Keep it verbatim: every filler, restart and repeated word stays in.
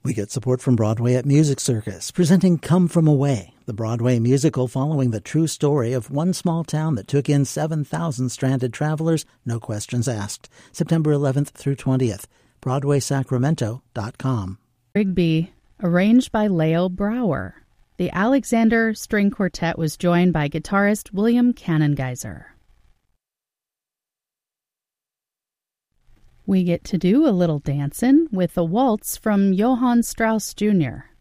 We get support from Broadway at Music Circus, presenting Come From Away, the Broadway musical following the true story of one small town that took in seven thousand stranded travelers, no questions asked. September eleventh through twentieth. Broadway Sacramento dot com. Rigby, arranged by Leo Brower. The Alexander String Quartet was joined by guitarist William Cannongeiser. We get to do a little dancing with a waltz from Johann Strauss Junior